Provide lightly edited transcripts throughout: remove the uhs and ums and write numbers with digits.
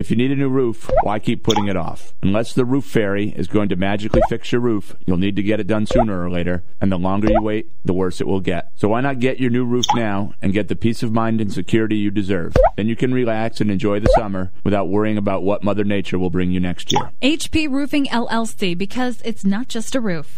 If you need a new roof, why keep putting it off? Unless the roof fairy is going to magically fix your roof, you'll need to get it done sooner or later, and the longer you wait, the worse it will get. So why not get your new roof now and get the peace of mind and security you deserve? Then you can relax and enjoy the summer without worrying about what Mother Nature will bring you next year. HP Roofing LLC, because it's not just a roof.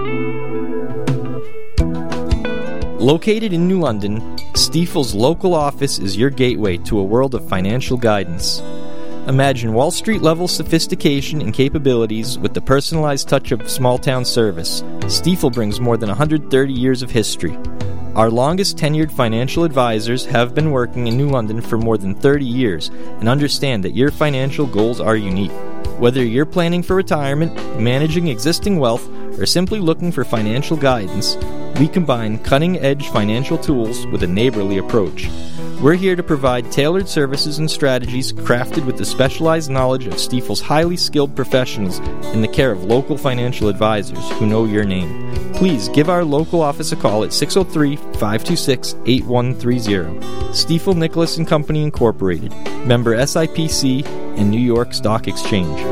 Located in New London, Stifel's local office is your gateway to a world of financial guidance. Imagine Wall Street-level sophistication and capabilities with the personalized touch of small-town service. Stifel brings more than 130 years of history. Our longest-tenured financial advisors have been working in New London for more than 30 years and understand that your financial goals are unique. Whether you're planning for retirement, managing existing wealth, or simply looking for financial guidance, we combine cutting-edge financial tools with a neighborly approach. We're here to provide tailored services and strategies crafted with the specialized knowledge of Stifel's highly skilled professionals in the care of local financial advisors who know your name. Please give our local office a call at 603-526-8130. Stifel Nicholas & Company Incorporated, member SIPC and New York Stock Exchange.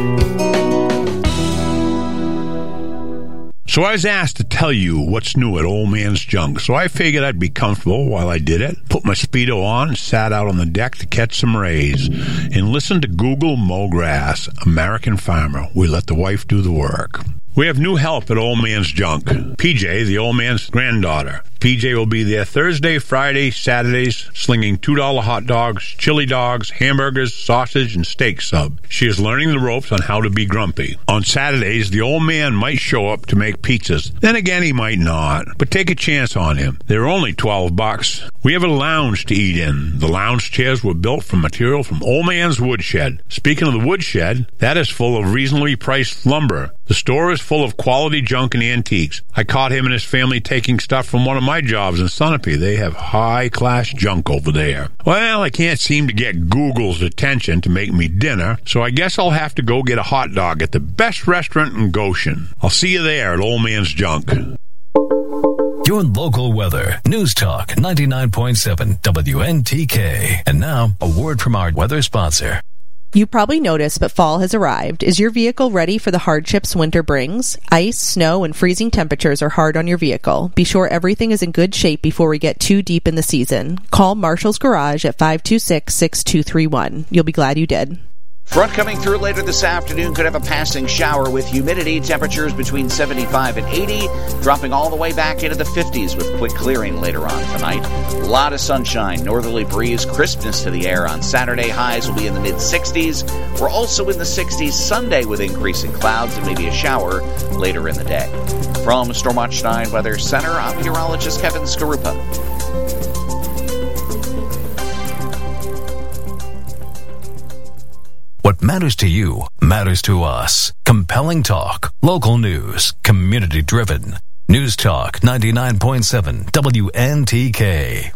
So I was asked to tell you what's new at Old Man's Junk, so I figured I'd be comfortable while I did it, put my Speedo on, and sat out on the deck to catch some rays, and listen to Google Mow Grass, American Farmer. We let the wife do the work. We have new help at Old Man's Junk. PJ, the old man's granddaughter. PJ will be there Thursday, Friday, Saturdays, slinging $2 hot dogs, chili dogs, hamburgers, sausage, and steak sub. She is learning the ropes on how to be grumpy. On Saturdays, the old man might show up to make pizzas. Then again, he might not. But take a chance on him. They're only $12. We have a lounge to eat in. The lounge chairs were built from material from Old Man's Woodshed. Speaking of the woodshed, that is full of reasonably priced lumber. The store is full of quality junk and antiques. I caught him and his family taking stuff from one of my jobs in Sunapee. They have high-class junk over there. Well, I can't seem to get Google's attention to make me dinner, so I guess I'll have to go get a hot dog at the best restaurant in Goshen. I'll see you there at Old Man's Junk. Your local weather. News Talk 99.7 WNTK. And now, a word from our weather sponsor. You probably noticed, but fall has arrived. Is your vehicle ready for the hardships winter brings? Ice, snow, and freezing temperatures are hard on your vehicle. Be sure everything is in good shape before we get too deep in the season. Call Marshall's Garage at 526-6231. You'll be glad you did. Front coming through later this afternoon could have a passing shower with humidity. Temperatures between 75 and 80, dropping all the way back into the 50s with quick clearing later on tonight. A lot of sunshine, northerly breeze, crispness to the air on Saturday. Highs will be in the mid-60s. We're also in the 60s Sunday with increasing clouds and maybe a shower later in the day. From Storm Watch 9 Weather Center, I'm meteorologist Kevin Skarupa. What matters to you matters to us. Compelling talk, local news, community-driven. News Talk 99.7 WNTK.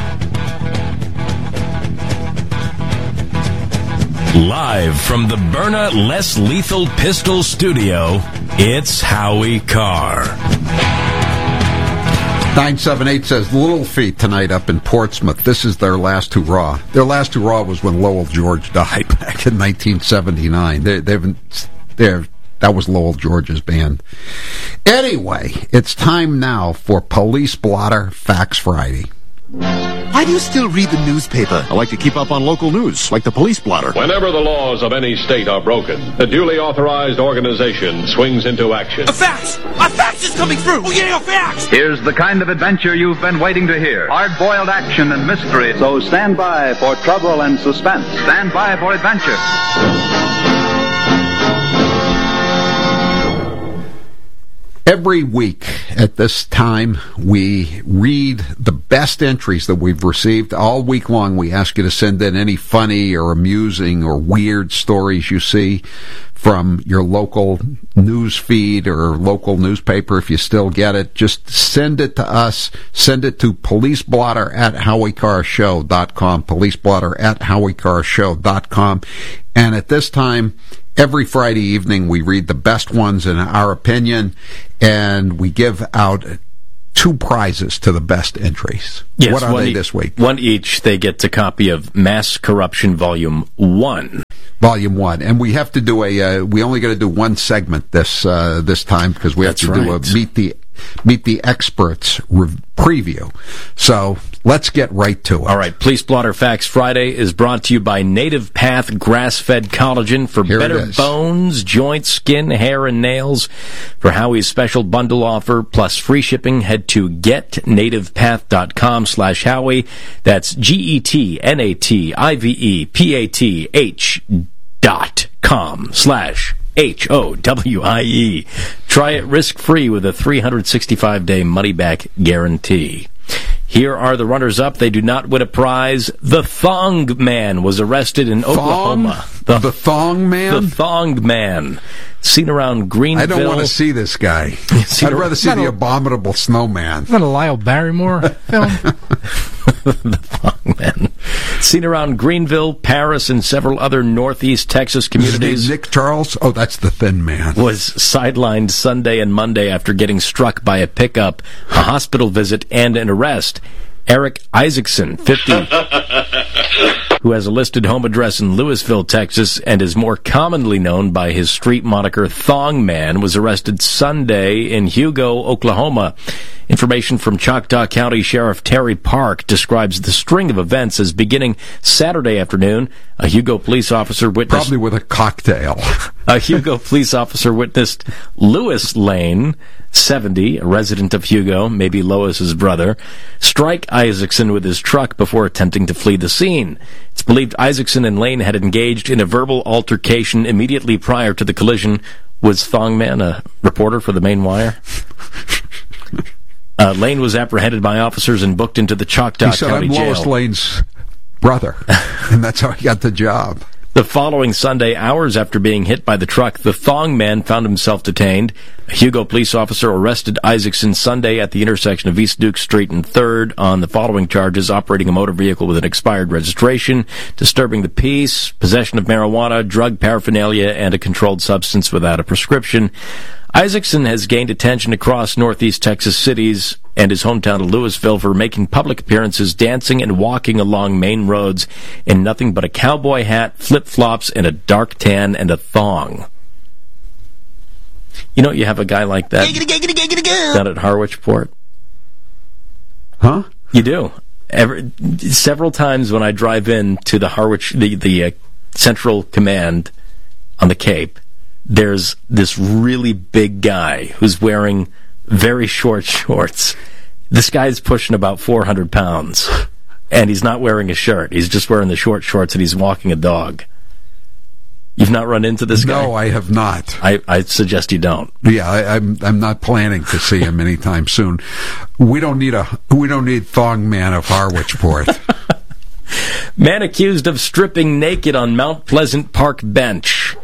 Live from the Byrna Less Lethal Pistol Studio, it's Howie Carr. 978 says Little Feat tonight up in Portsmouth. This is their last hurrah. Their last hurrah was when Lowell George died back in 1979. That was Lowell George's band. Anyway, it's time now for Police Blotter Facts Friday. Why do you still read the newspaper? I like to keep up on local news, like the Police Blotter. Whenever the laws of any state are broken, a duly authorized organization swings into action. A fax! A fax is coming through! Oh, yeah, a fax! Here's the kind of adventure you've been waiting to hear. Hard-boiled action and mystery. So stand by for trouble and suspense. Stand by for adventure. Every week at this time, we read the best entries that we've received. All week long, we ask you to send in any funny or amusing or weird stories you see from your local news feed or local newspaper. If you still get it, just send it to us. Send it to policeblotter@howiecarrshow.com, policeblotter@howiecarrshow.com. And at this time, every Friday evening, we read the best ones in our opinion, and we give out 2 prizes to the best entries. Yes, what are they this week? One each. They get a copy of Mass Corruption Volume 1. Volume 1. And we have to do we only got to do one segment this time because we have to do a Meet the Experts preview. So let's get right to it. All right. Police Blotter Facts Friday is brought to you by Native Path Grass-Fed Collagen for better bones, joints, skin, hair, and nails. For Howie's special bundle offer plus free shipping, head to getnativepath.com/Howie. That's GETNATIVEPATH.com/HOWIE. Try it risk-free with a 365-day money-back guarantee. Here are the runners-up. They do not win a prize. The Thong Man was arrested in Oklahoma. The Thong Man? The Thong Man. Seen around Greenville. I don't want to see this guy. I'd rather see the Abominable Snowman. Is that a Lyle Barrymore film? The Thong Man. Seen around Greenville, Paris, and several other northeast Texas communities. Nick Charles? Oh, that's the Thin Man. Was sidelined Sunday and Monday after getting struck by a pickup, a hospital visit, and an arrest. Eric Isaacson, 50, who has a listed home address in Lewisville, Texas, and is more commonly known by his street moniker Thong Man, was arrested Sunday in Hugo, Oklahoma. Information from Choctaw County Sheriff Terry Park describes the string of events as beginning Saturday afternoon. A Hugo police officer witnessed... Probably with a cocktail. A Hugo police officer witnessed Lewis Lane, 70, a resident of Hugo, maybe Lois's brother, strike Isaacson with his truck before attempting to flee the scene. It's believed Isaacson and Lane had engaged in a verbal altercation immediately prior to the collision. Was Thong Man a reporter for the Maine Wire? Lane was apprehended by officers and booked into the Choctaw County Jail. I'm Lois Lane's brother, and that's how he got the job. The following Sunday, hours after being hit by the truck, the Thong Man found himself detained. A Hugo police officer arrested Isaacson Sunday at the intersection of East Duke Street and 3rd on the following charges: operating a motor vehicle with an expired registration, disturbing the peace, possession of marijuana, drug paraphernalia, and a controlled substance without a prescription. Isaacson has gained attention across northeast Texas cities and his hometown of Lewisville for making public appearances dancing and walking along main roads in nothing but a cowboy hat, flip-flops, and a dark tan and a thong. You know, you have a guy like that down at Harwichport. Huh? You do. Several times when I drive in to the Harwich, the Central Command on the Cape, there's this really big guy who's wearing very short shorts. This guy's pushing about 400 pounds, and he's not wearing a shirt. He's just wearing the short shorts, and he's walking a dog. You've not run into this guy? No, I have not. I suggest you don't. Yeah, I'm not planning to see him anytime soon. We don't need Thong Man of Harwichport. Man accused of stripping naked on Mount Pleasant Park bench.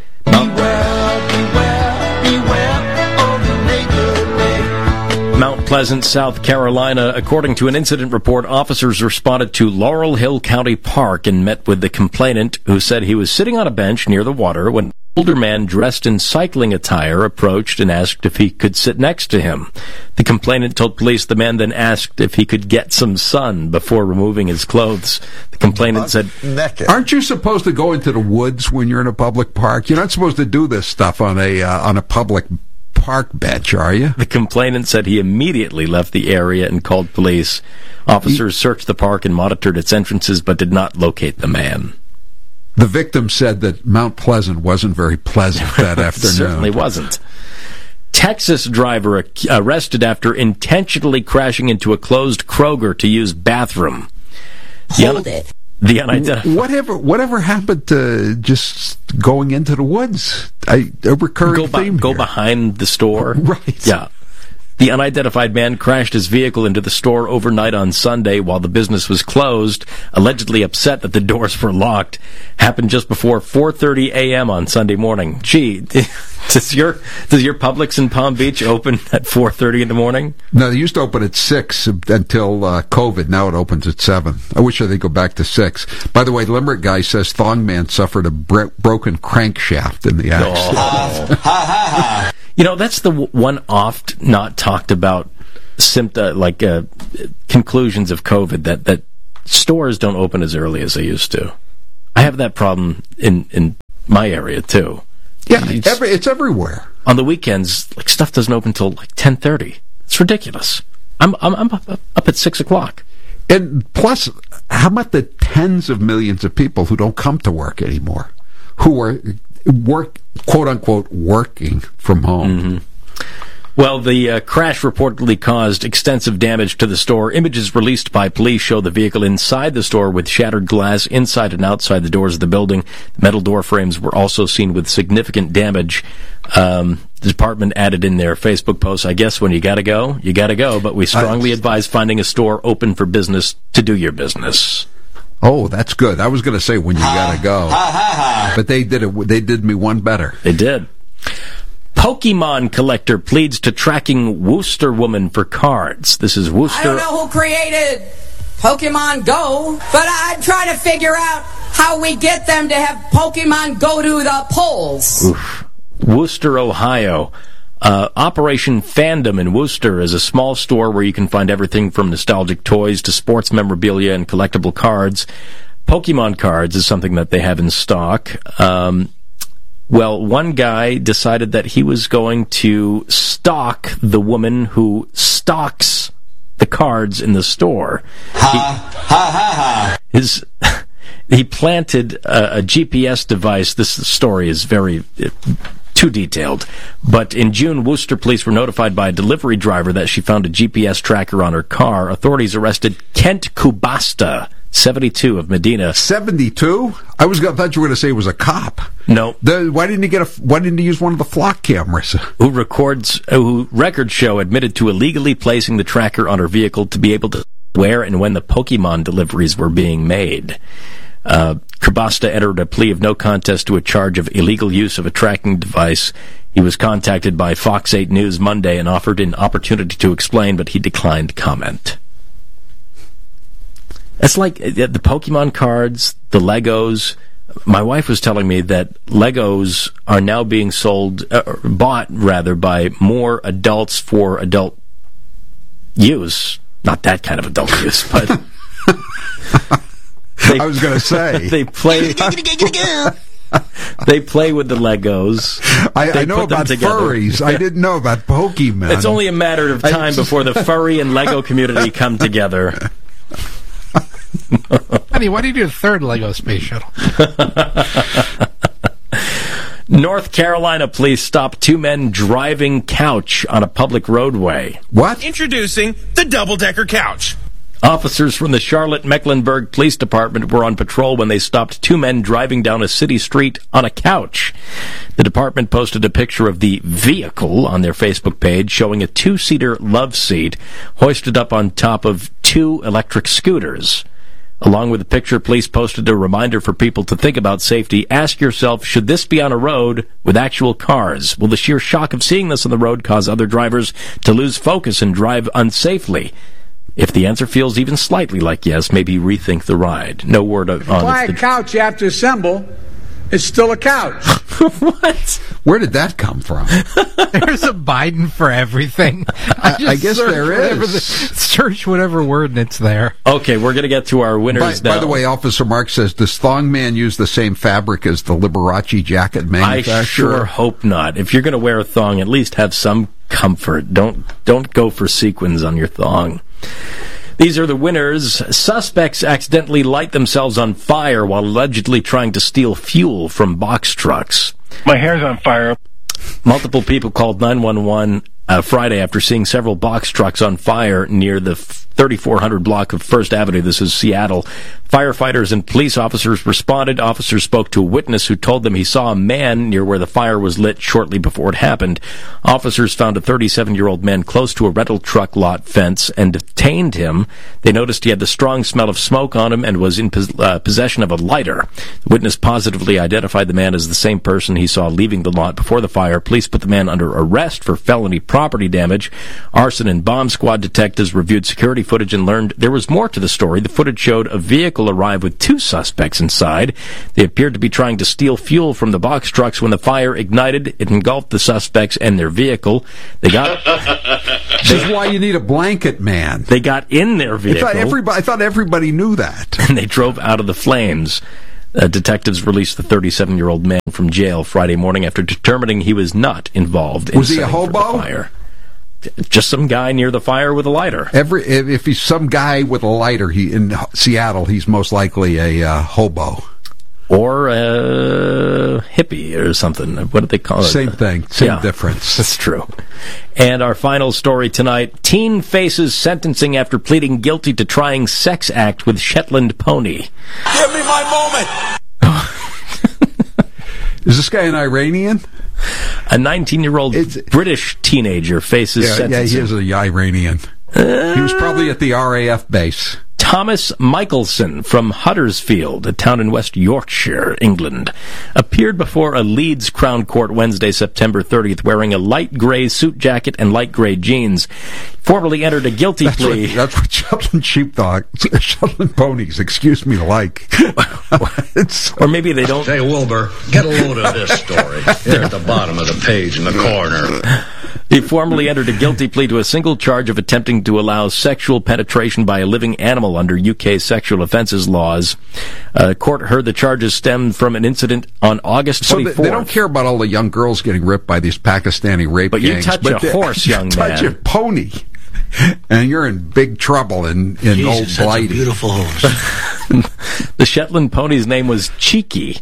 Mount Pleasant, South Carolina. According to an incident report, officers responded to Laurel Hill County Park and met with the complainant, who said he was sitting on a bench near the water when an older man dressed in cycling attire approached and asked if he could sit next to him. The complainant told police the man then asked if he could get some sun before removing his clothes. The complainant said, "Aren't you supposed to go into the woods when you're in a public park? You're not supposed to do this stuff on a public park bench, are you?" The complainant said he immediately left the area and called police. Officers searched the park and monitored its entrances but did not locate the man. The victim said that Mount Pleasant wasn't very pleasant that afternoon. Certainly wasn't. Texas driver arrested after intentionally crashing into a closed Kroger to use bathroom. Hold it. The unidentified. Whatever happened to just going into the woods? A recurring theme go here. Behind the store. Right. Yeah. The unidentified man crashed his vehicle into the store overnight on Sunday while the business was closed, allegedly upset that the doors were locked. Happened just before 4:30 a.m. on Sunday morning. Gee, does your Publix in Palm Beach open at 4:30 in the morning? No, they used to open at 6 until COVID. Now it opens at 7. I wish they'd go back to 6. By the way, Limerick guy says Thong Man suffered a broken crankshaft in the accident. You know, that's the one oft not talked about conclusions of COVID, that stores don't open as early as they used to. I have that problem in my area, too. Yeah, it's everywhere. On the weekends, like, stuff doesn't open until like 10:30. It's ridiculous. I'm up at 6 o'clock. And plus, how about the tens of millions of people who don't come to work anymore, who are quote unquote working from home? Mm-hmm. Well, the crash reportedly caused extensive damage to the store. Images released by police show the vehicle inside the store with shattered glass inside and outside the doors of the building. The metal door frames were also seen with significant damage. The department added in their Facebook post, I guess when you gotta go, but we strongly advise finding a store open for business to do your business. Oh, that's good. I was going to say when you gotta go. But they did it. They did me one better. They did. Pokemon collector pleads to tracking Wooster woman for cards. This is Wooster. I don't know who created Pokemon Go, but I'm trying to figure out how we get them to have Pokemon go to the polls. Oof. Wooster, Ohio. Operation Fandom in Wooster is a small store where you can find everything from nostalgic toys to sports memorabilia and collectible cards. Pokemon cards is something that they have in stock. Well, one guy decided that he was going to stalk the woman who stocks the cards in the store. He planted a GPS device. This story is very too detailed. But in June, Wooster police were notified by a delivery driver that she found a GPS tracker on her car. Authorities arrested Kent Kubasta, 72, of Medina. 72? I thought you were going to say he was a cop. No. Why didn't he use one of the flock cameras? Who records show admitted to illegally placing the tracker on her vehicle to be able to where and when the Pokemon deliveries were being made. Kubasta entered a plea of no contest to a charge of illegal use of a tracking device. He was contacted by Fox 8 News Monday and offered an opportunity to explain, but he declined comment. It's like the Pokemon cards, the Legos. My wife was telling me that Legos are now being bought by more adults for adult use. Not that kind of adult use, but... I was going to say. They play with the Legos. I know about furries. I didn't know about Pokemon. It's only a matter of time before the furry and Lego community come together. Honey, why do you do a third Lego space shuttle? North Carolina police stopped two men driving couch on a public roadway. What? Introducing the double-decker couch. Officers from the Charlotte-Mecklenburg Police Department were on patrol when they stopped two men driving down a city street on a couch. The department posted a picture of the vehicle on their Facebook page showing a two-seater love seat hoisted up on top of two electric scooters. Along with the picture, police posted a reminder for people to think about safety. Ask yourself, should this be on a road with actual cars? Will the sheer shock of seeing this on the road cause other drivers to lose focus and drive unsafely? If the answer feels even slightly like yes, maybe rethink the ride. No word on why a couch you have to assemble is still a couch. What? Where did that come from? There's a Biden for everything. I guess there is. Search whatever word and it's there. Okay, we're going to get to our winners now. By the way, Officer Mark says, does Thong Man use the same fabric as the Liberace jacket manufacturer? I sure hope not. If you're going to wear a thong, at least have some comfort. Don't go for sequins on your thong. These are the winners. Suspects accidentally light themselves on fire while allegedly trying to steal fuel from box trucks. My hair's on fire. Multiple people called 911 Friday after seeing several box trucks on fire near the 3400 block of First Avenue. This is Seattle. Firefighters and police officers responded. Officers spoke to a witness who told them he saw a man near where the fire was lit shortly before it happened. Officers found a 37-year-old man close to a rental truck lot fence and detained him. They noticed he had the strong smell of smoke on him and was in possession of a lighter. The witness positively identified the man as the same person he saw leaving the lot before the fire. Police put the man under arrest for felony property damage. Arson and bomb squad detectives reviewed security footage and learned there was more to the story. The footage showed a vehicle arrive with two suspects inside. They appeared to be trying to steal fuel from the box trucks when the fire ignited. It engulfed the suspects and their vehicle. This is why you need a blanket, man. They got in their vehicle. I thought everybody knew that. And they drove out of the flames. Detectives released the 37-year-old man from jail Friday morning after determining he was not involved in Was he a hobo? fire. Just some guy near the fire with a lighter. If he's some guy with a lighter, in Seattle, he's most likely a hobo. Or a hippie or something. What do they call it? Same thing. Same difference. That's true. And our final story tonight. Teen faces sentencing after pleading guilty to trying sex act with Shetland pony. Give me my moment! Is this guy an Iranian? A 19-year-old British teenager faces sentencing. Yeah, he is an Iranian. He was probably at the RAF base. Thomas Michelson from Huddersfield, a town in West Yorkshire, England, appeared before a Leeds Crown Court Wednesday, September 30th, wearing a light grey suit jacket and light grey jeans. Formally entered a guilty plea. That's what Shetland ponies, excuse me, like. Or maybe they don't. Say, Wilbur, get a load of this story. Here at the bottom of the page in the corner. He formally entered a guilty plea to a single charge of attempting to allow sexual penetration by a living animal under UK sexual offences laws. Court heard the charges stemmed from an incident on August 24th. So they don't care about all the young girls getting ripped by these Pakistani rape gangs. But you touch a horse, young man. You touch a pony, and you're in big trouble in Old Blighty. Beautiful horse. The Shetland pony's name was Cheeky.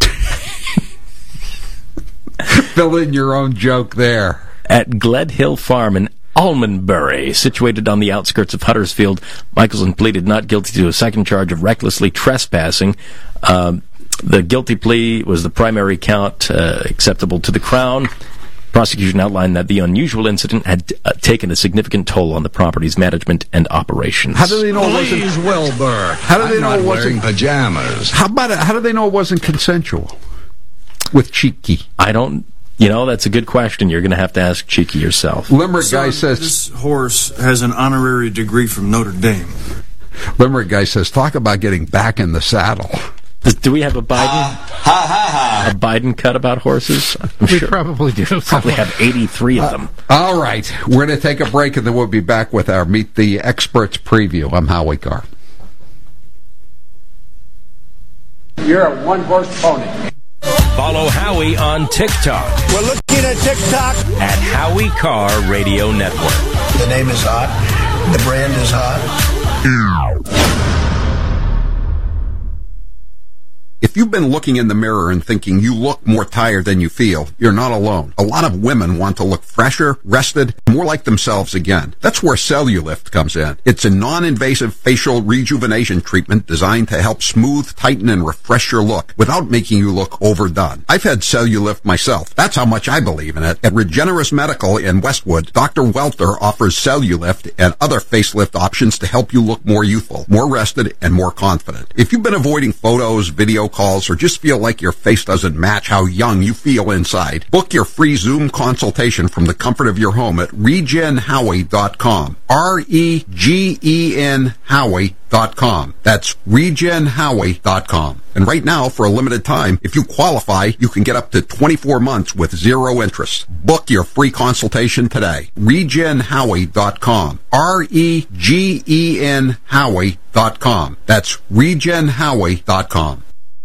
Fill in your own joke there. At Gled Hill Farm in Almondbury, situated on the outskirts of Huddersfield, Michelson pleaded not guilty to a second charge of recklessly trespassing. The guilty plea was the primary count acceptable to the Crown. Prosecution outlined that the unusual incident had taken a significant toll on the property's management and operations. How do they know it wasn't? Please, Wilbur. How do they know it wasn't pajamas? How do they know it wasn't consensual with Cheeky? I don't. That's a good question. You're going to have to ask Cheeky yourself. Limerick guy says this horse has an honorary degree from Notre Dame. Limerick guy says, talk about getting back in the saddle. Do we have a Biden? A Biden cut about horses? We probably do. Probably have 83 of them. All right. We're going to take a break, and then we'll be back with our Meet the Experts preview. I'm Howie Carr. You're a one-horse pony. Follow Howie on TikTok. We're looking at TikTok. At Howie Carr Radio Network. The name is hot. The brand is hot. If you've been looking in the mirror and thinking you look more tired than you feel, you're not alone. A lot of women want to look fresher, rested, more like themselves again. That's where Cellulift comes in. It's a non-invasive facial rejuvenation treatment designed to help smooth, tighten, and refresh your look without making you look overdone. I've had Cellulift myself. That's how much I believe in it. At Regenerous Medical in Westwood, Dr. Welter offers Cellulift and other facelift options to help you look more youthful, more rested, and more confident. If you've been avoiding photos, video calls, or just feel like your face doesn't match how young you feel inside, book your free Zoom consultation from the comfort of your home at regenhowie.com. REGEN Howie.com. That's regenhowie.com. And right now, for a limited time, if you qualify, you can get up to 24 months with zero interest. Book your free consultation today. regenhowie.com. REGEN Howie.com. That's regenhowie.com.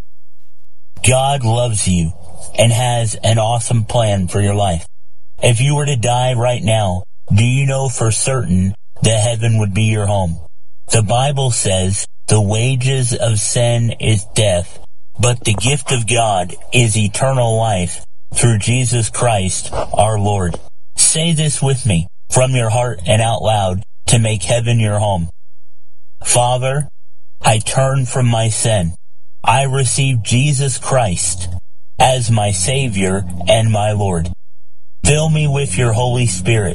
God loves you and has an awesome plan for your life. If you were to die right now, do you know for certain that heaven would be your home? The Bible says the wages of sin is death, but the gift of God is eternal life through Jesus Christ our Lord. Say this with me from your heart and out loud to make heaven your home. Father, I turn from my sin. I receive Jesus Christ as my Savior and my Lord. Fill me with your Holy Spirit.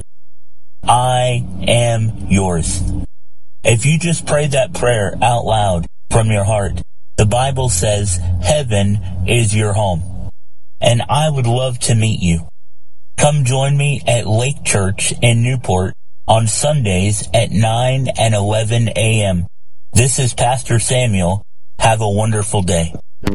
I am yours. If you just prayed that prayer out loud from your heart, the Bible says heaven is your home. And I would love to meet you. Come join me at Lake Church in Newport on Sundays at 9 and 11 a.m. This is Pastor Samuel. Have a wonderful day.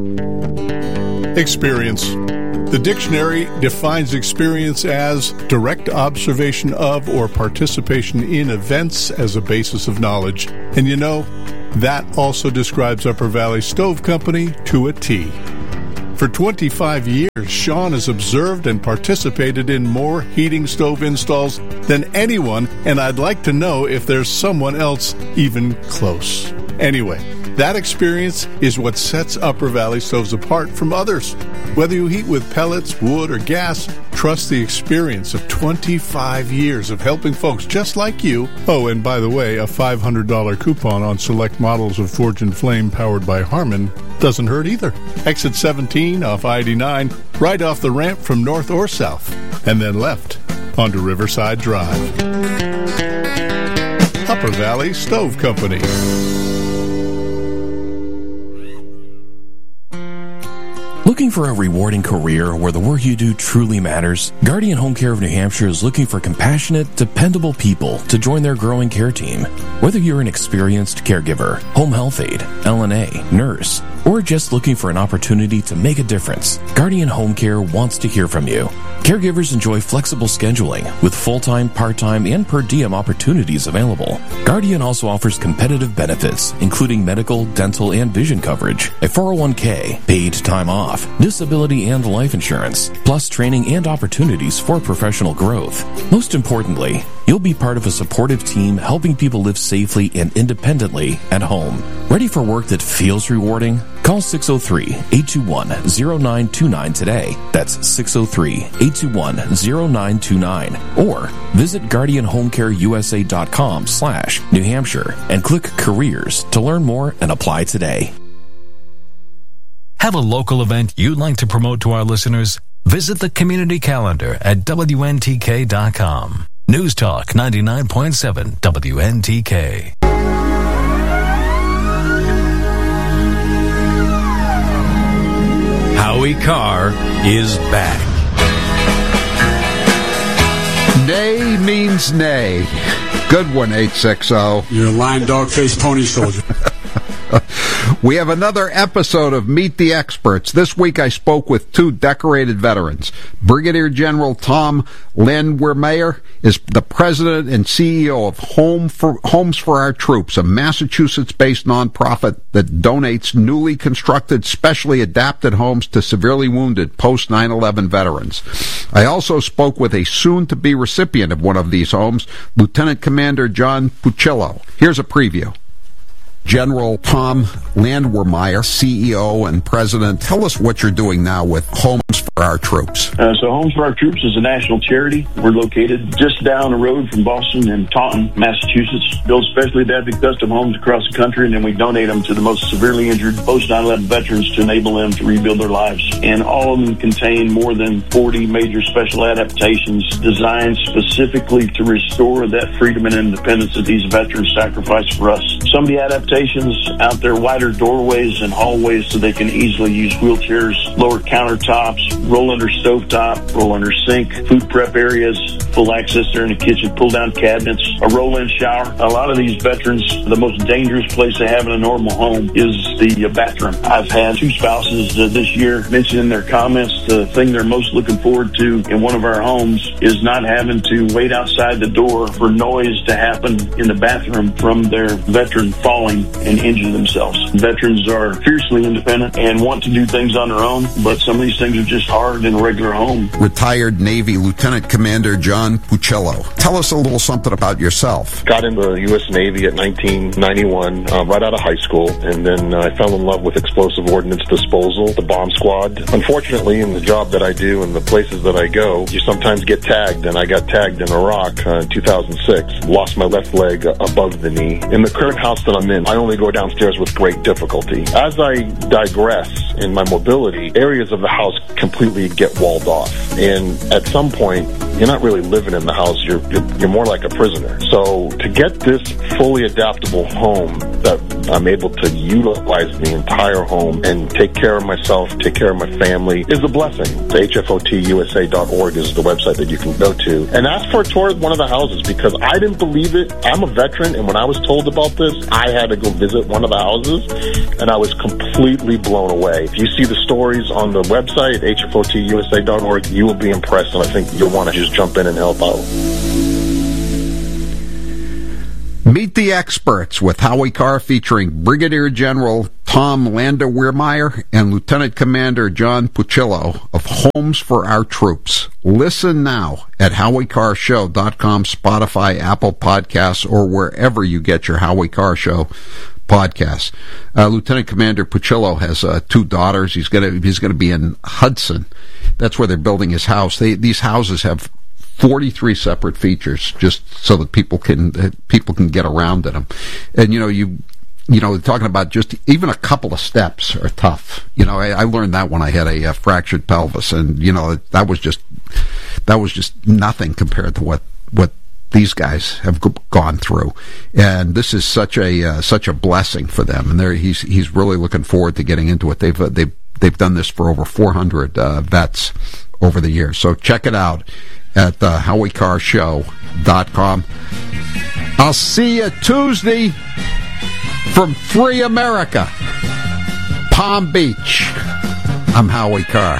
Experience. The dictionary defines experience as direct observation of or participation in events as a basis of knowledge. And That also describes Upper Valley Stove Company to a T. For 25 years, Sean has observed and participated in more heating stove installs than anyone, and I'd like to know if there's someone else even close. Anyway, that experience is what sets Upper Valley Stoves apart from others. Whether you heat with pellets, wood, or gas, trust the experience of 25 years of helping folks just like you. Oh, and by the way, a $500 coupon on select models of Forge and Flame powered by Harman doesn't hurt either. Exit 17 off I-89, right off the ramp from north or south, and then left onto Riverside Drive. Upper Valley Stove Company. Looking for a rewarding career where the work you do truly matters? Guardian Home Care of New Hampshire is looking for compassionate, dependable people to join their growing care team. Whether you're an experienced caregiver, home health aide, LNA, nurse, or just looking for an opportunity to make a difference, Guardian Home Care wants to hear from you. Caregivers enjoy flexible scheduling with full-time, part-time, and per diem opportunities available. Guardian also offers competitive benefits, including medical, dental, and vision coverage, a 401k, paid time off, disability and life insurance, plus training and opportunities for professional growth. Most importantly, you'll be part of a supportive team helping people live safely and independently at home. Ready for work that feels rewarding? Call 603-821-0929 today. That's 603-821-0929. Or visit GuardianHomeCareUSA.com/New Hampshire and click Careers to learn more and apply today. Have a local event you'd like to promote to our listeners? Visit the community calendar at WNTK.com. News Talk 99.7 WNTK. Howie Carr is back. Nay means nay. Good one, 860. You're a lying dog-faced pony soldier. We have another episode of Meet the Experts. This week I spoke with two decorated veterans. Brigadier General Tom Landwehrmeyer is the president and CEO of Homes for Our Troops, a Massachusetts-based nonprofit that donates newly constructed, specially adapted homes to severely wounded post-9/11 veterans. I also spoke with a soon-to-be recipient of one of these homes, Lieutenant Commander John Puccillo. Here's a preview. General Tom Landwehrmeyer, CEO and President, tell us what you're doing now with Homes for Our Troops. So Homes for Our Troops is a national charity. We're located just down the road from Boston in Taunton, Massachusetts. Build specially adapted custom homes across the country, and then we donate them to the most severely injured post-9/11 veterans to enable them to rebuild their lives. And all of them contain more than 40 major special adaptations designed specifically to restore that freedom and independence that these veterans sacrificed for us. Some of the adaptations out there, wider doorways and hallways so they can easily use wheelchairs, lower countertops, roll under stovetop, roll under sink, food prep areas, full access there in the kitchen, pull down cabinets, a roll-in shower. A lot of these veterans, the most dangerous place they have in a normal home is the bathroom. I've had two spouses this year mention in their comments the thing they're most looking forward to in one of our homes is not having to wait outside the door for noise to happen in the bathroom from their veteran falling and injure themselves. Veterans are fiercely independent and want to do things on their own, but some of these things are just hard in a regular home. Retired Navy Lieutenant Commander John Puccillo. Tell us a little something about yourself. Got into the U.S. Navy at 1991, right out of high school, and then I fell in love with explosive ordnance disposal, the bomb squad. Unfortunately, in the job that I do and the places that I go, you sometimes get tagged, and I got tagged in Iraq in 2006. Lost my left leg above the knee. In the current house that I'm in, I only go downstairs with great difficulty. As I digress in my mobility, areas of the house completely get walled off. And at some point, you're not really living in the house. You're more like a prisoner. So to get this fully adaptable home that I'm able to utilize the entire home and take care of myself, take care of my family is a blessing. The HFOTUSA.org is the website that you can go to and ask for a tour of one of the houses because I didn't believe it. I'm a veteran, and when I was told about this, I had to go visit one of the houses, and I was completely blown away. If you see the stories on the website, HFOTUSA.org, you will be impressed, and I think you'll want to just jump in and help out. Meet the Experts with Howie Carr, featuring Brigadier General Tom Landerwehrmeyer and Lieutenant Commander John Puccillo of Homes for Our Troops. Listen now at HowieCarrShow.com, Spotify, Apple Podcasts, or wherever you get your Howie Carr Show podcasts. Lieutenant Commander Puccillo has 2 daughters. He's going to be in Hudson. That's where they're building his house. These houses have 43 separate features, just so that people can get around in them. And talking about just even a couple of steps are tough. I learned that when I had a fractured pelvis, and that was just nothing compared to what these guys have gone through. And this is such a blessing for them. And he's really looking forward to getting into it. They've done this for over 400 vets over the years. So check it out at HowieCarrShow.com. I'll see you Tuesday from Free America, Palm Beach. I'm Howie Carr.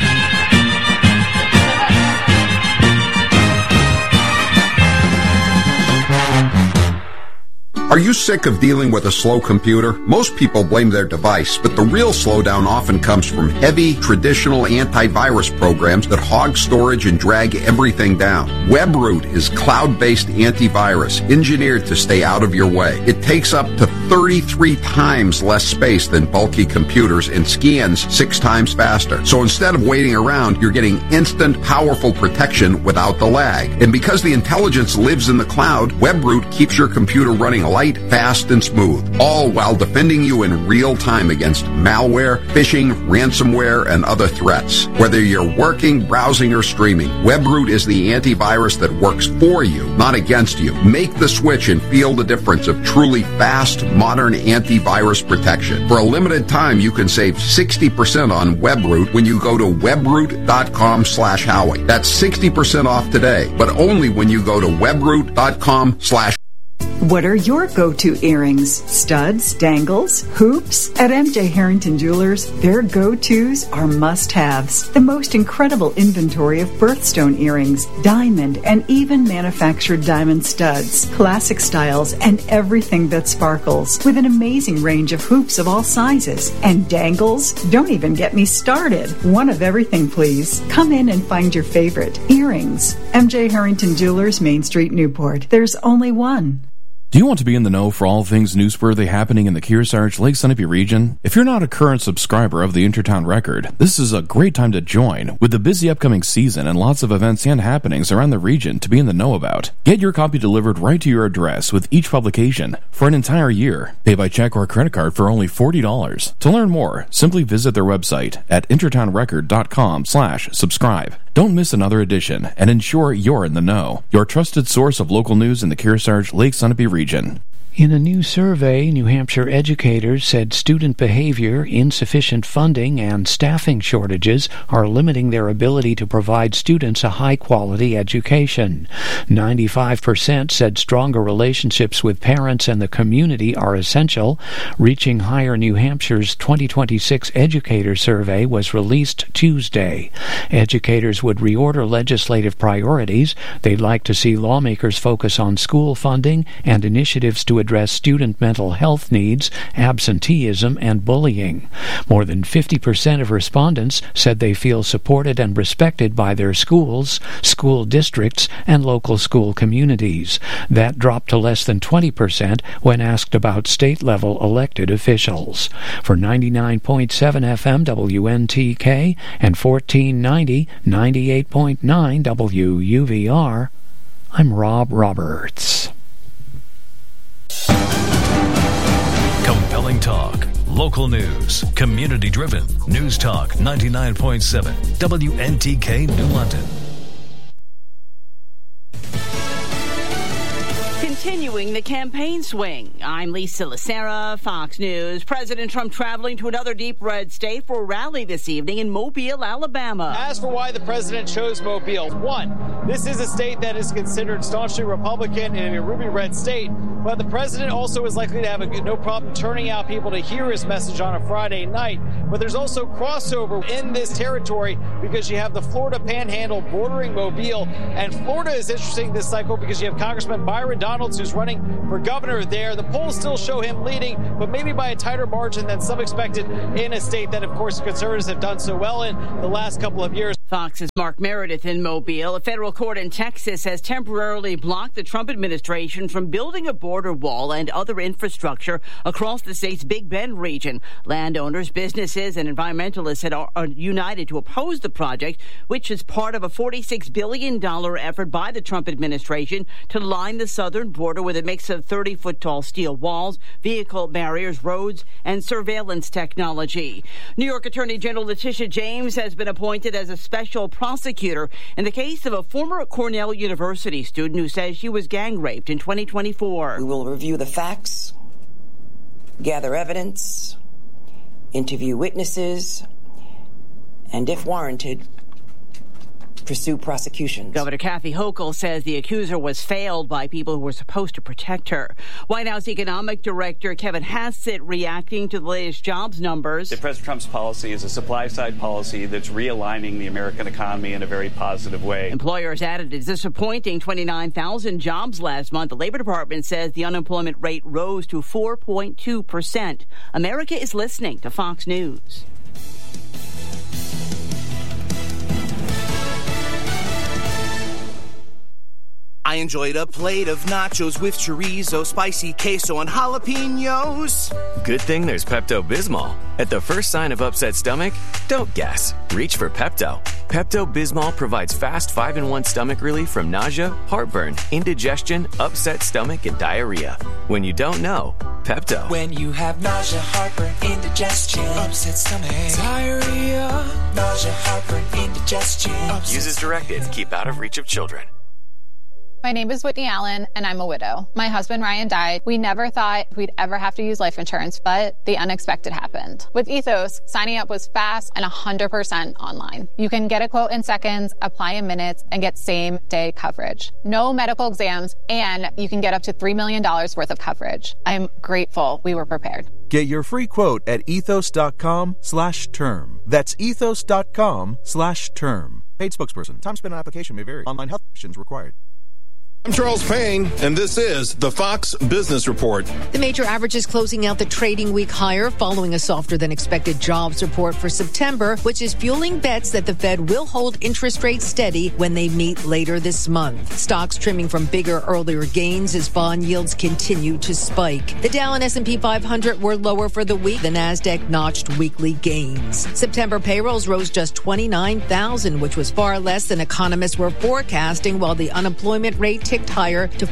Are you sick of dealing with a slow computer? Most people blame their device, but the real slowdown often comes from heavy, traditional antivirus programs that hog storage and drag everything down. WebRoot is cloud-based antivirus, engineered to stay out of your way. It takes up to 33 times less space than bulky computers and scans 6 times faster. So instead of waiting around, you're getting instant, powerful protection without the lag. And because the intelligence lives in the cloud, WebRoot keeps your computer running light, fast, and smooth, all while defending you in real time against malware, phishing, ransomware, and other threats. Whether you're working, browsing, or streaming, WebRoot is the antivirus that works for you, not against you. Make the switch and feel the difference of truly fast, modern antivirus protection. For a limited time, you can save 60% on WebRoot when you go to webroot.com/Howie. That's 60% off today, but only when you go to webroot.com/. What are your go-to earrings? Studs, dangles, hoops? At MJ Harrington Jewelers, their go-tos are must-haves. The most incredible inventory of birthstone earrings, diamond, and even manufactured diamond studs, classic styles, and everything that sparkles, with an amazing range of hoops of all sizes. And dangles? Don't even get me started. One of everything, please. Come in and find your favorite. Earrings. MJ Harrington Jewelers, Main Street, Newport. There's only one. Do you want to be in the know for all things newsworthy happening in the Kearsarge, Lake Sunapee region? If you're not a current subscriber of the Intertown Record, this is a great time to join, with the busy upcoming season and lots of events and happenings around the region to be in the know about. Get your copy delivered right to your address with each publication for an entire year. Pay by check or credit card for only $40. To learn more, simply visit their website at intertownrecord.com/subscribe. Don't miss another edition and ensure you're in the know. Your trusted source of local news in the Kearsarge, Lake Sunapee region. In a new survey, New Hampshire educators said student behavior, insufficient funding, and staffing shortages are limiting their ability to provide students a high-quality education. 95% said stronger relationships with parents and the community are essential. Reaching Higher New Hampshire's 2026 educator survey was released Tuesday. Educators would reorder legislative priorities. They'd like to see lawmakers focus on school funding and initiatives to address student mental health needs, absenteeism, and bullying. More than 50% of respondents said they feel supported and respected by their schools, school districts, and local school communities. That dropped to less than 20% when asked about state-level elected officials. For 99.7 FM WNTK and 1490 98.9 WUVR, I'm Rob Roberts. Compelling talk, local news, community-driven. News Talk 99.7 WNTK New London. Continuing the campaign swing, I'm Lisa Lacera, Fox News. President Trump traveling to another deep red state for a rally this evening in Mobile, Alabama. As for why the president chose Mobile, one, this is a state that is considered staunchly Republican in a ruby red state, but the president also is likely to have no problem turning out people to hear his message on a Friday night. But there's also crossover in this territory because you have the Florida Panhandle bordering Mobile, and Florida is interesting this cycle because you have Congressman Byron Donalds Fields, who's running for governor there. The polls still show him leading, but maybe by a tighter margin than some expected in a state that, of course, conservatives have done so well in the last couple of years. Fox's Mark Meredith in Mobile. A federal court in Texas has temporarily blocked the Trump administration from building a border wall and other infrastructure across the state's Big Bend region. Landowners, businesses, and environmentalists are united to oppose the project, which is part of a $46 billion effort by the Trump administration to line the southern border with a mix of 30-foot-tall steel walls, vehicle barriers, roads, and surveillance technology. New York Attorney General Letitia James has been appointed as a special prosecutor in the case of a former Cornell University student who says she was gang raped in 2024. We will review the facts, gather evidence, interview witnesses, and if warranted, pursue prosecutions. Governor Kathy Hochul says the accuser was failed by people who were supposed to protect her. White House Economic Director Kevin Hassett reacting to the latest jobs numbers. President Trump's policy is a supply-side policy that's realigning the American economy in a very positive way. Employers added a disappointing 29,000 jobs last month. The Labor Department says the unemployment rate rose to 4.2%. America is listening to Fox News. I enjoyed a plate of nachos with chorizo, spicy queso, and jalapenos. Good thing there's Pepto-Bismol. At the first sign of upset stomach, don't guess. Reach for Pepto. Pepto-Bismol provides fast 5-in-1 stomach relief from nausea, heartburn, indigestion, upset stomach, and diarrhea. When you don't know, Pepto. When you have nausea, heartburn, indigestion, upset stomach, diarrhea, nausea, heartburn, indigestion. Use as directed. Keep out of reach of children. My name is Whitney Allen, and I'm a widow. My husband, Ryan, died. We never thought we'd ever have to use life insurance, but the unexpected happened. With Ethos, signing up was fast and 100% online. You can get a quote in seconds, apply in minutes, and get same-day coverage. No medical exams, and you can get up to $3 million worth of coverage. I'm grateful we were prepared. Get your free quote at ethos.com/term. That's ethos.com/term. Paid spokesperson. Time spent on application may vary. Online health questions required. I'm Charles Payne, and this is the Fox Business Report. The major averages closing out the trading week higher following a softer than expected jobs report for September, which is fueling bets that the Fed will hold interest rates steady when they meet later this month. Stocks trimming from bigger earlier gains as bond yields continue to spike. The Dow and S&P 500 were lower for the week. The Nasdaq notched weekly gains. September payrolls rose just 29,000, which was far less than economists were forecasting, while the unemployment rate ticked higher to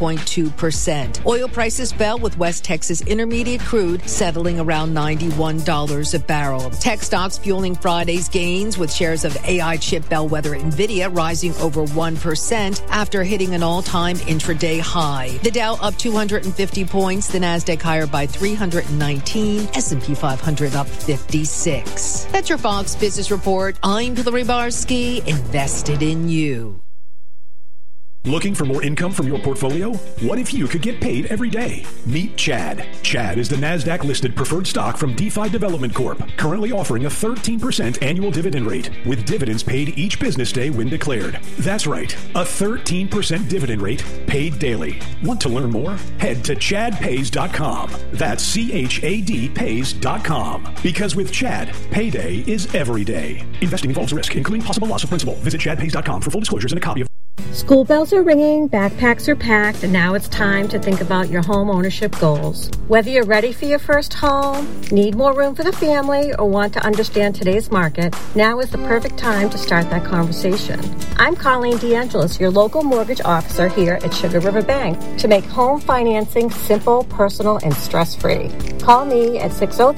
4.2%. Oil prices fell with West Texas Intermediate crude settling around $91 a barrel. Tech stocks fueling Friday's gains with shares of AI chip bellwether Nvidia rising over 1% after hitting an all-time intraday high. The Dow up 250 points, the Nasdaq higher by 319, S&P 500 up 56. That's your Fox Business Report. I'm Hillary Barsky, invested in you. Looking for more income from your portfolio? What if you could get paid every day? Meet Chad. Chad is the NASDAQ-listed preferred stock from DeFi Development Corp., currently offering a 13% annual dividend rate, with dividends paid each business day when declared. That's right, a 13% dividend rate paid daily. Want to learn more? Head to chadpays.com. That's CHADpays.com. Because with Chad, payday is every day. Investing involves risk, including possible loss of principal. Visit chadpays.com for full disclosures and a copy of... School bells are ringing, backpacks are packed, and now it's time to think about your home ownership goals. Whether you're ready for your first home, need more room for the family, or want to understand today's market, now is the perfect time to start that conversation. I'm Colleen DeAngelis, your local mortgage officer here at Sugar River Bank, to make home financing simple, personal, and stress-free. Call me at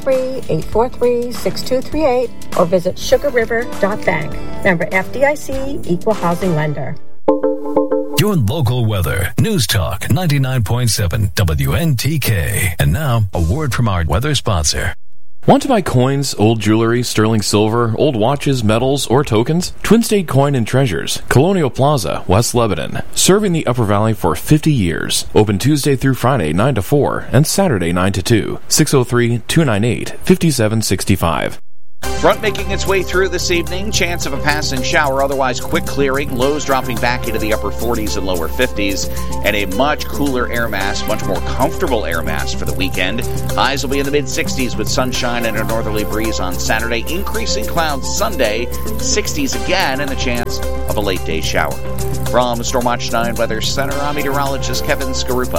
603-843-6238 or visit sugarriver.bank. Member FDIC, Equal Housing Lender. Your local weather. News Talk 99.7 WNTK. And now, a word from our weather sponsor. Want to buy coins, old jewelry, sterling silver, old watches, medals, or tokens? Twin State Coin and Treasures, Colonial Plaza, West Lebanon. Serving the Upper Valley for 50 years. Open Tuesday through Friday 9 to 4 and Saturday 9 to 2. 603-298-5765. Front making its way through this evening. Chance of a passing shower, otherwise quick clearing. Lows dropping back into the upper 40s and lower 50s. And a much cooler air mass, much more comfortable air mass for the weekend. Highs will be in the mid-60s with sunshine and a northerly breeze on Saturday. Increasing clouds Sunday. 60s again and a chance of a late day shower. From Stormwatch 9 Weather Center, I'm meteorologist Kevin Skarupa.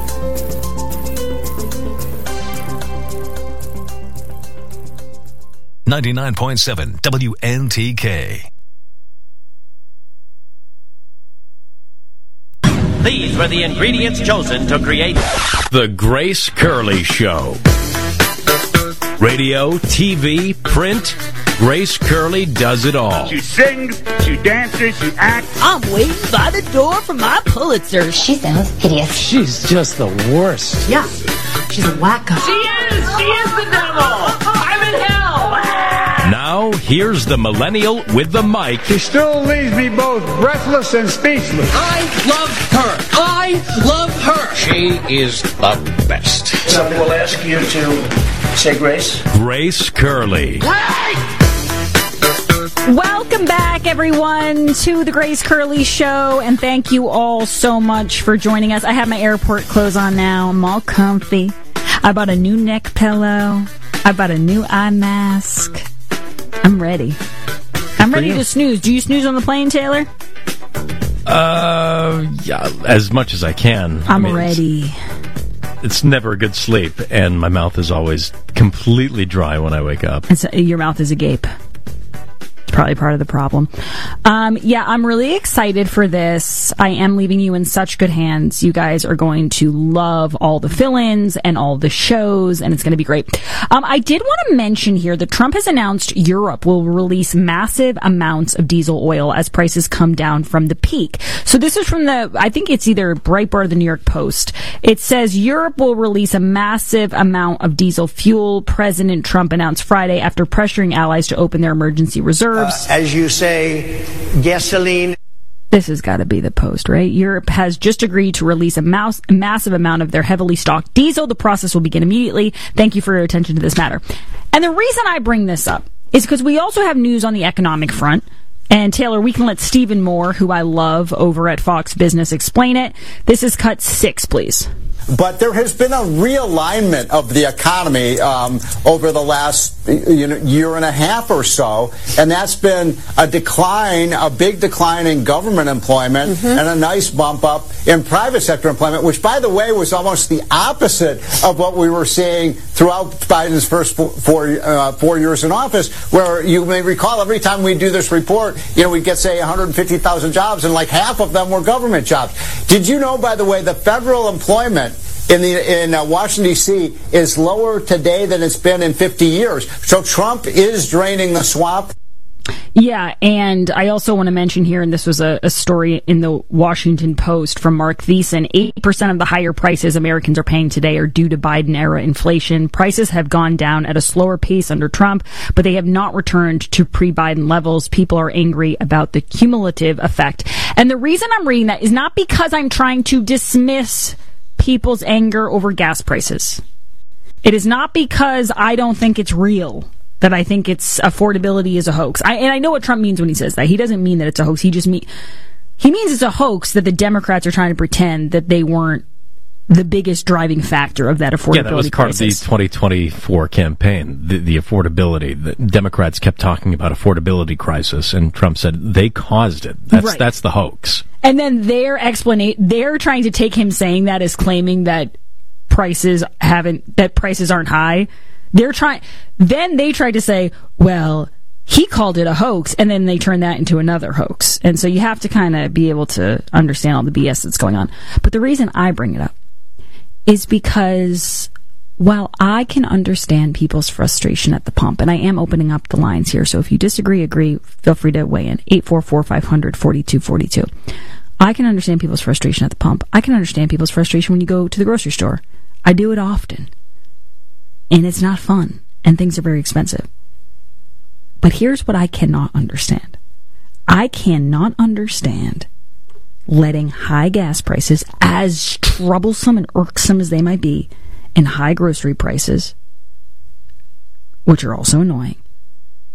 .7 WNTK. These were the ingredients chosen to create The Grace Curley Show. Radio, TV, print, Grace Curley does it all. She sings, she dances, she acts. I'm waiting by the door for my Pulitzer. She sounds hideous. She's just the worst. Yeah, she's a wacko. She is the devil. I'm in hell. Now, here's the millennial with the mic. She still leaves me both breathless and speechless. I love her. She is the best. Somebody will ask you to say grace. Grace Curley. Welcome back, everyone, to the Grace Curley Show, and thank you all so much for joining us. I have my airport clothes on now. I'm all comfy. I bought a new neck pillow. I bought a new eye mask. I'm ready. I'm ready to snooze. Do you snooze on the plane, Taylor? Yeah, as much as I can. I'm ready. It's never a good sleep, and my mouth is always completely dry when I wake up. Your mouth is agape. Probably part of the problem. Yeah, I'm really excited for this. I am leaving you in such good hands. You guys are going to love all the fill-ins and all the shows, and it's going to be great. I did want to mention here that Trump has announced Europe will release massive amounts of diesel oil as prices come down from the peak. So this is from I think it's either Breitbart or the New York Post. It says Europe will release a massive amount of diesel fuel. President Trump announced Friday after pressuring allies to open their emergency reserves. As you say, gasoline. This has got to be the Post, right? Europe has just agreed to release a massive amount of their heavily stocked diesel. The process will begin immediately. Thank you for your attention to this matter. And the reason I bring this up is because we also have news on the economic front. And Taylor, we can let Stephen Moore, who I love over at Fox Business, explain it. This is cut 6, please. But there has been a realignment of the economy over the last year and a half or so, and that's been a big decline in government employment and a nice bump up in private sector employment, which, by the way, was almost the opposite of what we were seeing throughout Biden's first 4 years in office, where you may recall every time we do this report, we'd get, say, 150,000 jobs, and like half of them were government jobs. Did you know, by the way, the federal employment in Washington, D.C. is lower today than it's been in 50 years. So Trump is draining the swamp. Yeah, and I also want to mention here, and this was a story in the Washington Post from Mark Thiessen, 80% of the higher prices Americans are paying today are due to Biden-era inflation. Prices have gone down at a slower pace under Trump, but they have not returned to pre-Biden levels. People are angry about the cumulative effect. And the reason I'm reading that is not because I'm trying to dismiss people's anger over gas prices. It is not because I don't think it's real, that I think it's affordability is a hoax. And I know what Trump means when he says that. He doesn't mean that it's a hoax. He means it's a hoax that the Democrats are trying to pretend that they weren't the biggest driving factor of that affordability crisis. Yeah, that was part of the 2024 campaign, the affordability. The Democrats kept talking about affordability crisis, and Trump said they caused it. That's the hoax. And then they're trying to take him saying that as claiming that prices aren't high. Then they tried to say, well, he called it a hoax, and then they turned that into another hoax. And so you have to kind of be able to understand all the BS that's going on. But the reason I bring it up is because while I can understand people's frustration at the pump, and I am opening up the lines here, so if you disagree, agree, feel free to weigh in. 844-500-4242. I can understand people's frustration at the pump. I can understand people's frustration when you go to the grocery store. I do it often. And it's not fun, and things are very expensive. But here's what I cannot understand. I cannot understand letting high gas prices, as troublesome and irksome as they might be, and high grocery prices, which are also annoying,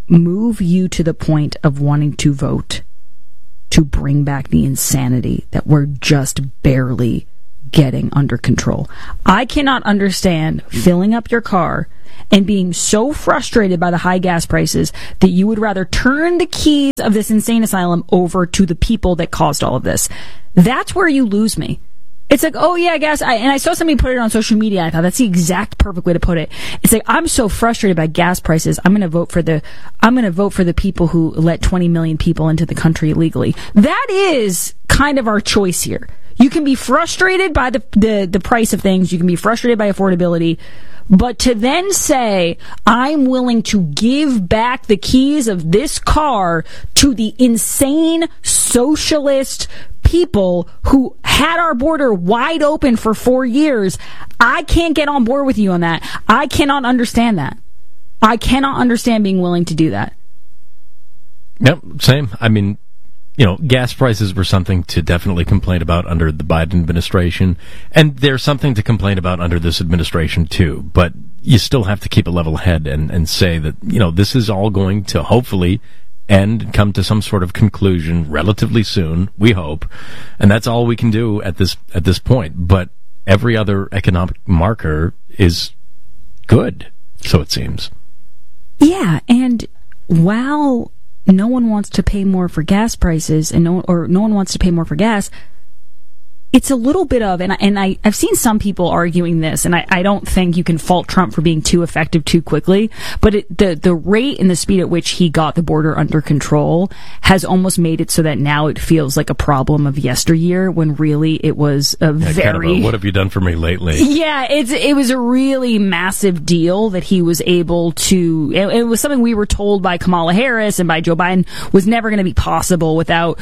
move you to the point of wanting to vote to bring back the insanity that we're just barely getting under control. I cannot understand filling up your car and being so frustrated by the high gas prices that you would rather turn the keys of this insane asylum over to the people that caused all of this. That's where you lose me. It's like, oh yeah, gas. And I saw somebody put it on social media. I thought that's the exact perfect way to put it. It's like, I'm so frustrated by gas prices. I'm going to vote for the people who let 20 million people into the country illegally. That is kind of our choice here. You can be frustrated by the price of things. You can be frustrated by affordability. But to then say, I'm willing to give back the keys of this car to the insane socialist people who had our border wide open for 4 years, I can't get on board with you on that. I cannot understand that. I cannot understand being willing to do that. Yep, same. I mean, gas prices were something to definitely complain about under the Biden administration, and there's something to complain about under this administration too, but you still have to keep a level head and say that, this is all going to hopefully end and come to some sort of conclusion relatively soon, we hope, and that's all we can do at this point. But every other economic marker is good, so it seems. Yeah, and while no one wants to pay more for gas prices, and no one wants to pay more for gas, it's a little bit of, and I've seen some people arguing this, and I don't think you can fault Trump for being too effective too quickly, but the rate and the speed at which he got the border under control has almost made it so that now it feels like a problem of yesteryear, when really it was a very... what have you done for me lately? Yeah, it was a really massive deal that he was able to... It was something we were told by Kamala Harris and by Joe Biden was never going to be possible without...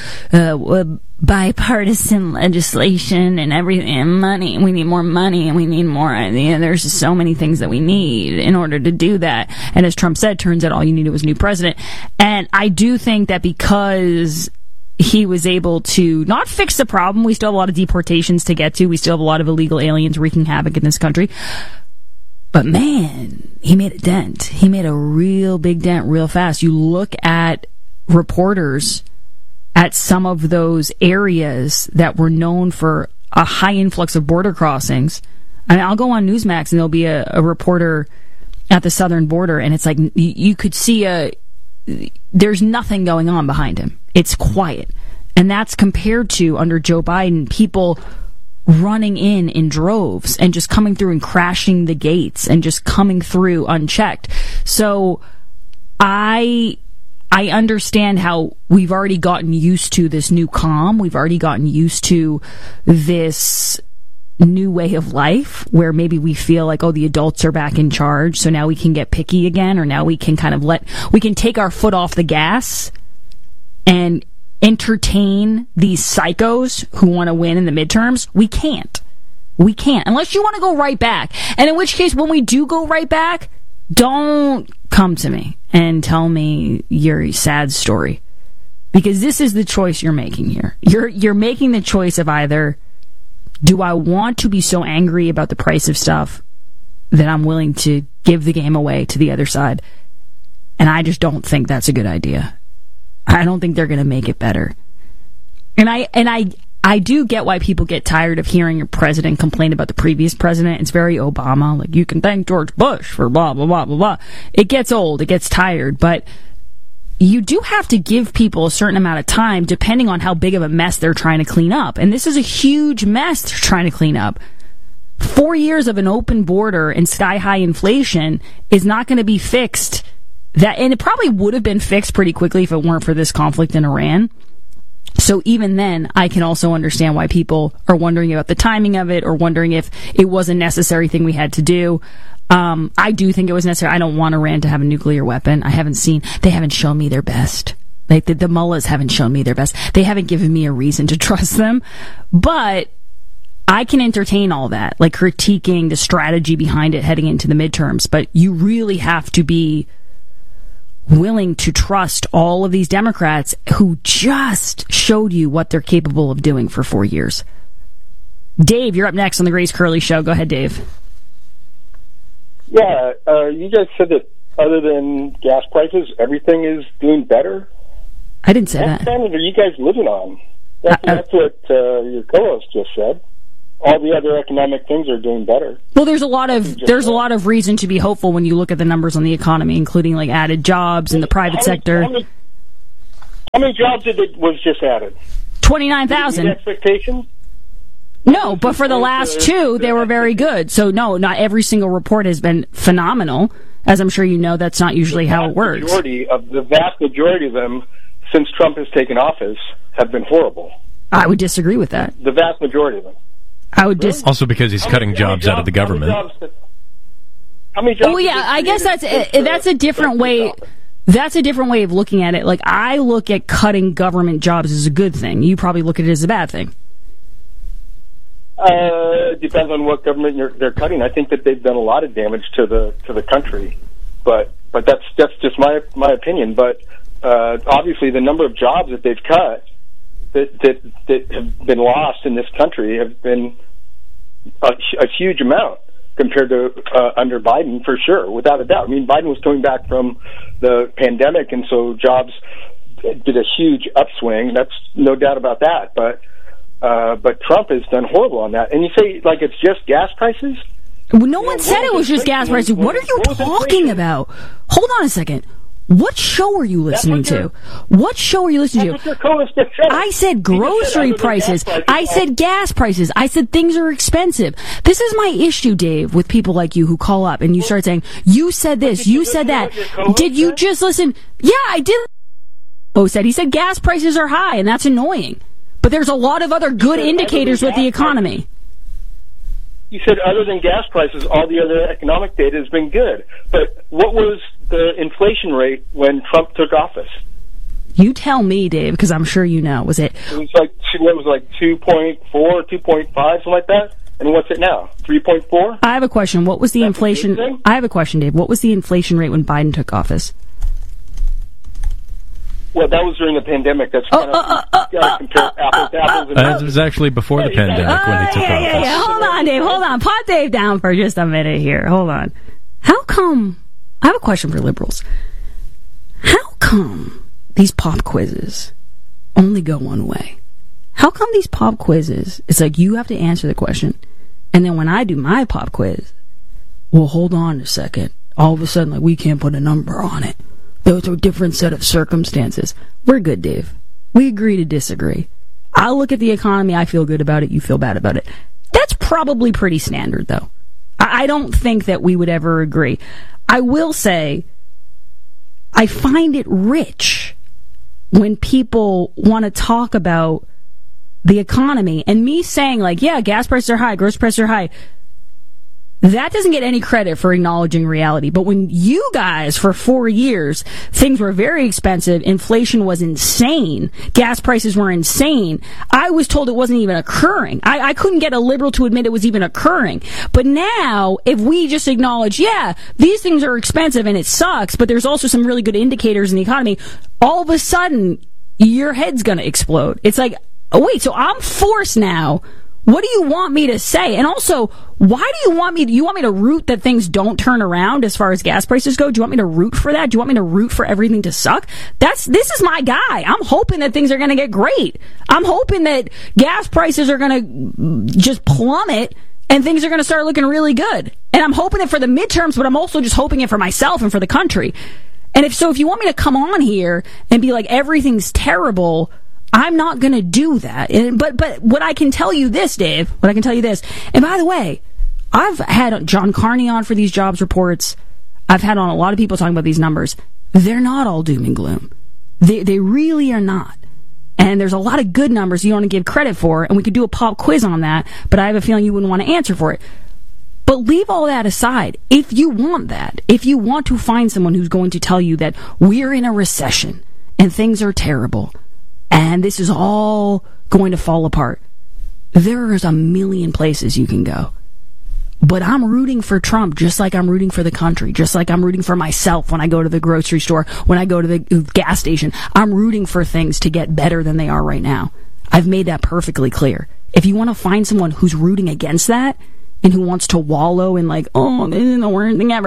bipartisan legislation and everything, and money. We need more money, and we need more. There's just so many things that we need in order to do that. And as Trump said, turns out all you needed was a new president. And I do think that because he was able to not fix the problem, we still have a lot of deportations to get to. We still have a lot of illegal aliens wreaking havoc in this country. But man, he made a dent. He made a real big dent real fast. You look at reporters at some of those areas that were known for a high influx of border crossings. I mean, I'll go on Newsmax and there'll be a reporter at the southern border, and it's like you could see there's nothing going on behind him. It's quiet. And that's compared to under Joe Biden, people running in droves and just coming through and crashing the gates and just coming through unchecked. So I understand how we've already gotten used to this new calm. We've already gotten used to this new way of life where maybe we feel like, oh, the adults are back in charge, so now we can get picky again, or now we can we can take our foot off the gas and entertain these psychos who want to win in the midterms. We can't. Unless you want to go right back. And in which case, when we do go right back, don't come to me and tell me your sad story, because this is the choice you're making here. You're making the choice of either, do I want to be so angry about the price of stuff that I'm willing to give the game away to the other side? And I just don't think that's a good idea. I don't think they're going to make it better. And I do get why people get tired of hearing a president complain about the previous president. It's very Obama. Like, you can thank George Bush for blah, blah, blah, blah, blah. It gets old. It gets tired. But you do have to give people a certain amount of time depending on how big of a mess they're trying to clean up. And this is a huge mess they're trying to clean up. 4 years of an open border and sky-high inflation is not going to be fixed. And it probably would have been fixed pretty quickly if it weren't for this conflict in Iran. So even then, I can also understand why people are wondering about the timing of it, or wondering if it was a necessary thing we had to do. I do think it was necessary. I don't want Iran to have a nuclear weapon. They haven't shown me their best. Like, the mullahs haven't shown me their best. They haven't given me a reason to trust them. But I can entertain all that, like critiquing the strategy behind it heading into the midterms. But you really have to be willing to trust all of these Democrats who just showed you what they're capable of doing for 4 years. Dave, you're up next on the Grace Curley Show. Go ahead, Dave. Yeah, you guys said that other than gas prices, everything is doing better? I didn't say that. What planet are you guys living on? That's what your co-host just said. All the other economic things are doing better. Well, there's a lot of reason to be hopeful when you look at the numbers on the economy, including like added jobs in the private sector. How many jobs was just added? 29,000. Expectations? No, but for the last two, they were very good. So no, not every single report has been phenomenal. As I'm sure you know, that's not usually how it works. The vast majority of them, since Trump has taken office, have been horrible. I would disagree with that. The vast majority of them. I would also because he's cutting jobs out of the government. How many jobs? Oh yeah, I guess that's a different way. That's a different way of looking at it. Like, I look at cutting government jobs as a good thing. You probably look at it as a bad thing. It depends on what government they're cutting. I think that they've done a lot of damage to the country, but that's just my opinion. But obviously, the number of jobs that they've cut that have been lost in this country have been a huge amount compared to under Biden, for sure, without a doubt. I mean, Biden was coming back from the pandemic, and so jobs did a huge upswing. That's no doubt about that. But Trump has done horrible on that. And you say, like, it's just gas prices? Well, no one said it was just gas prices. What are you talking about? Hold on a second. What show are you listening to? What show are you listening to? I said grocery prices. I said gas prices. I said things are expensive. This is my issue, Dave, with people like you who call up and you start saying, you said this, you said that. Did you just listen? Yeah, I did. He said gas prices are high, and that's annoying. But there's a lot of other good indicators with the economy. You said other than gas prices, all the other economic data has been good. But what was the inflation rate when Trump took office? You tell me, Dave, because I'm sure you know. It was like 2.4, 2.5, something like that? And what's it now? 3.4? I have a question. What was the inflation? I have a question, Dave. What was the inflation rate when Biden took office? Well, that was during the pandemic. That's kind of compare apples to apples. It was actually before the pandemic when he took office. Yeah. Hold on, Dave. Hold on. Pot Dave down for just a minute here. Hold on. How come? I have a question for liberals. How come these pop quizzes only go one way? How come these pop quizzes, it's like you have to answer the question, and then when I do my pop quiz, well, hold on a second. All of a sudden, like, we can't put a number on it. Those are a different set of circumstances. We're good, Dave. We agree to disagree. I look at the economy, I feel good about it, you feel bad about it. That's probably pretty standard, though. I don't think that we would ever agree. I will say, I find it rich when people want to talk about the economy, and me saying, like, yeah, gas prices are high, grocery prices are high. That doesn't get any credit for acknowledging reality. But when you guys, for 4 years, things were very expensive, inflation was insane, gas prices were insane, I was told it wasn't even occurring. I couldn't get a liberal to admit it was even occurring. But now, if we just acknowledge, yeah, these things are expensive and it sucks, but there's also some really good indicators in the economy, all of a sudden, your head's gonna explode. It's like, oh wait, so I'm forced now. What do you want me to say? And also, why do you want me to root that things don't turn around as far as gas prices go? Do you want me to root for that? Do you want me to root for everything to suck? This is my guy. I'm hoping that things are going to get great. I'm hoping that gas prices are going to just plummet and things are going to start looking really good. And I'm hoping it for the midterms, but I'm also just hoping it for myself and for the country. And if you want me to come on here and be like, everything's terrible, I'm not going to do that. But what I can tell you this, Dave, and by the way, I've had John Carney on for these jobs reports. I've had on a lot of people talking about these numbers. They're not all doom and gloom. They really are not. And there's a lot of good numbers you want to give credit for, and we could do a pop quiz on that, but I have a feeling you wouldn't want to answer for it. But leave all that aside. If you want that, if you want to find someone who's going to tell you that we're in a recession and things are terrible, and this is all going to fall apart, there is a million places you can go. But I'm rooting for Trump just like I'm rooting for the country, just like I'm rooting for myself when I go to the grocery store, when I go to the gas station. I'm rooting for things to get better than they are right now. I've made that perfectly clear. If you want to find someone who's rooting against that and who wants to wallow in like, oh, this isn't the worst thing ever,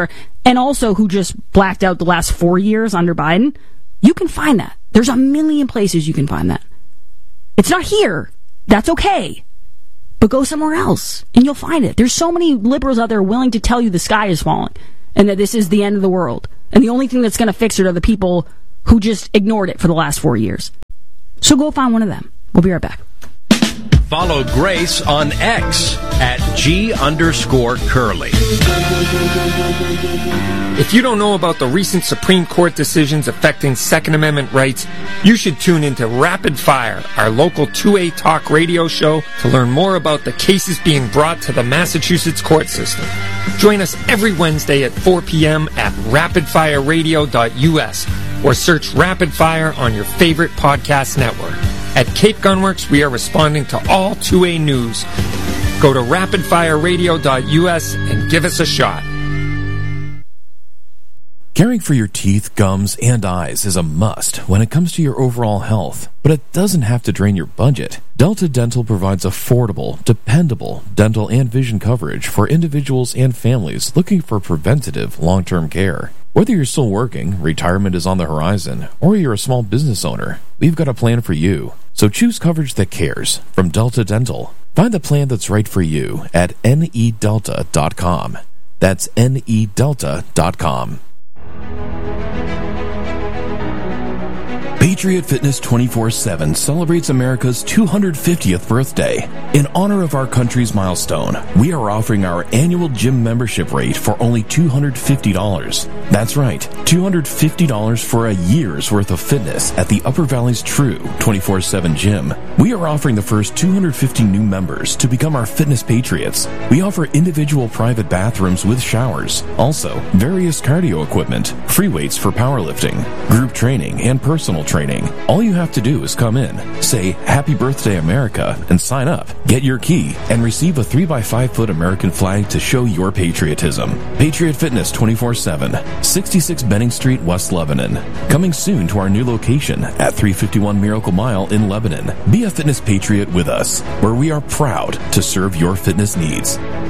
and also who just blacked out the last 4 years under Biden, you can find that. There's a million places you can find that. It's not here. That's okay. But go somewhere else, and you'll find it. There's so many liberals out there willing to tell you the sky is falling, and that this is the end of the world. And the only thing that's going to fix it are the people who just ignored it for the last 4 years. So go find one of them. We'll be right back. Follow Grace on X at @G_Curly. If you don't know about the recent Supreme Court decisions affecting Second Amendment rights, you should tune into Rapid Fire, our local 2A talk radio show, to learn more about the cases being brought to the Massachusetts court system. Join us every Wednesday at 4 p.m. at rapidfireradio.us or search Rapid Fire on your favorite podcast network. At Cape Gunworks, we are responding to all 2A news. Go to rapidfireradio.us and give us a shot. Caring for your teeth, gums, and eyes is a must when it comes to your overall health, but it doesn't have to drain your budget. Delta Dental provides affordable, dependable dental and vision coverage for individuals and families looking for preventative long-term care. Whether you're still working, retirement is on the horizon, or you're a small business owner, we've got a plan for you. So choose coverage that cares from Delta Dental. Find the plan that's right for you at nedelta.com. That's nedelta.com. Patriot Fitness 24/7 celebrates America's 250th birthday. In honor of our country's milestone, we are offering our annual gym membership rate for only $250. That's right, $250 for a year's worth of fitness at the Upper Valley's true 24/7 gym. We are offering the first 250 new members to become our fitness patriots. We offer individual private bathrooms with showers, also various cardio equipment, free weights for powerlifting, group training, and personal training. All you have to do is come in, say Happy Birthday America, and sign up. Get your key and receive a 3x5-foot American flag to show your patriotism. Patriot Fitness 24/7, 66 Benning Street, West Lebanon. Coming soon to our new location at 351 Miracle Mile in Lebanon. Be a fitness patriot with us, where we are proud to serve your fitness needs.